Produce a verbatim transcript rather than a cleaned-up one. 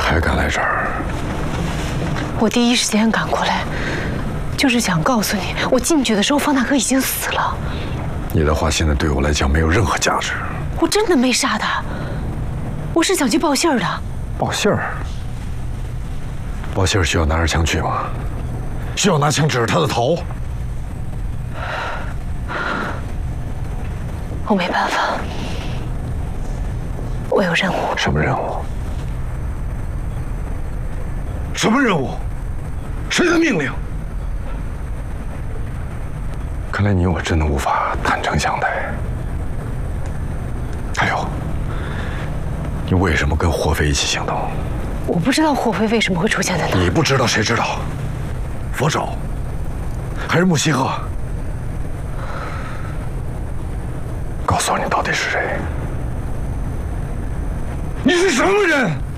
还敢来这儿？ 我第一时间赶过来，就是想告诉你，我进去的时候方大哥已经死了。 你的话现在对我来讲没有任何价值。 我真的没杀他，我是想去报信儿的。 报信儿？报信儿需要拿着枪去吗？需要拿枪指着他的头？ 我没办法，我有任务。 什么任务？ 什么任务？谁的命令？ 看来你我真的无法坦诚相待。还有，你为什么跟霍飞一起行动？ 我不知道霍飞为什么会出现在那。 你不知道，谁知道？佛手，还是穆西鹤？告诉我，你到底是谁？ 你是什么人？